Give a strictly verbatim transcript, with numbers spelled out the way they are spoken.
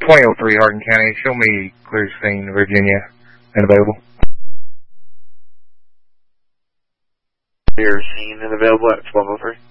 twenty oh three Hardin County. Show me clear scene, Virginia, and available. Clear scene and available at twelve oh three.